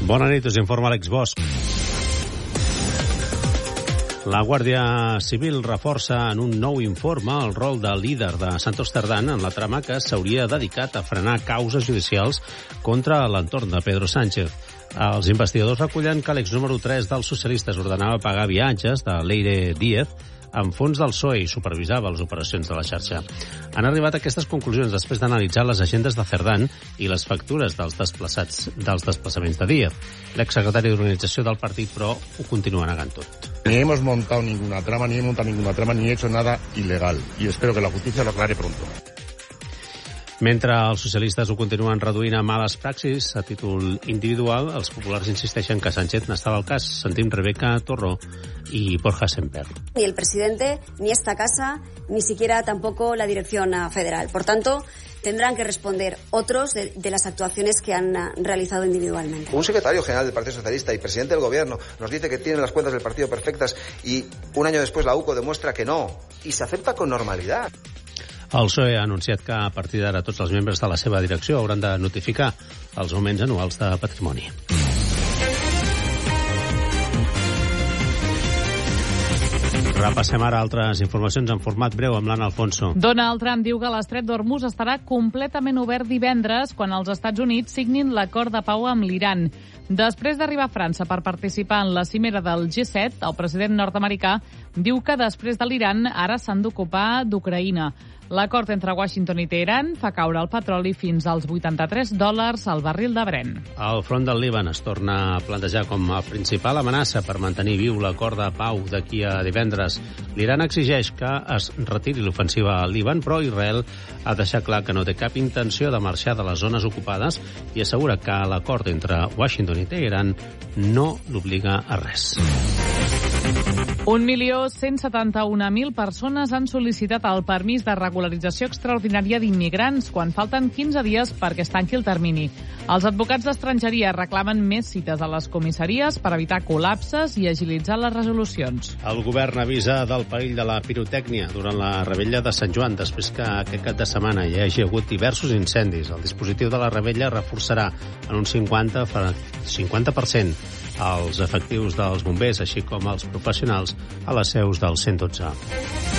Bona nit, us informa Àlex Bosch. La Guàrdia Civil reforça en un nou informe el rol de líder de Santos Cerdán en la trama que s'hauria dedicat a frenar causes judicials contra l'entorn de Pedro Sánchez. Els investigadors recullen que l'ex número 3 dels socialistes ordenava pagar viatges de Leire Díez amb fons del PSOE i supervisava les operacions de la xarxa. Han arribat a aquestes conclusions després d'analitzar les agendes de Cerdán i les factures dels desplaçaments de Díez. L'exsecretari d'Organització del partit, però, ho continua negant tot. Ni hemos montado ninguna trama, ni he hecho nada ilegal. Y espero que la justicia lo aclare pronto. Mentre els socialistes ho continuen reduint a males praxis a títol individual, els populars insisteixen que Sánchez n'estava al cas. Sentim Rebeca Torró y Borja Semper. Ni el presidente, ni esta casa, ni siquiera tampoco la dirección federal. Por tanto, tendrán que responder otros de las actuaciones que han realizado individualmente. Un secretario general del Partido Socialista y presidente del Gobierno nos dice que tienen las cuentas del partido perfectas y un año después la UCO demuestra que no y se acepta con normalidad. El PSOE ha anunciat que a partir d'ara tots els membres de la seva direcció hauran de notificar els augments anuals de patrimoni. Repassem ara altres informacions en format breu amb l'Anna Alfonso. Donald Trump diu que l'estret d'Hormuz estarà completament obert divendres quan els Estats Units signin l'acord de pau amb l'Iran. Després d'arribar a França per participar en la cimera del G7, el president nord-americà diu que després de l'Iran ara s'han d'ocupar d'Ucraïna. L'acord entre Washington i Teheran fa caure el petroli fins als $83 al barril de Brent. El front del Líban es torna a plantejar com a principal amenaça per mantenir viu l'acord de pau d'aquí a divendres. L'Iran exigeix que es retiri l'ofensiva al Líban, però Israel ha deixat clar que no té cap intenció de marxar de les zones ocupades i assegura que l'acord entre Washington i Teheran no l'obliga a res. 1.171.000 persones han sol·licitat el permís de regularització extraordinària d'immigrants quan falten 15 dies perquè es tanqui el termini. Els advocats d'estrangeria reclamen més cites a les comissaries per evitar col·lapses i agilitzar les resolucions. El govern avisa del perill de la pirotècnia durant la revetlla de Sant Joan després que aquest cap de setmana hi hagi hagut diversos incendis. El dispositiu de la revetlla reforçarà en un 50% els efectius dels bombers, així com els professionals a les seus del 112.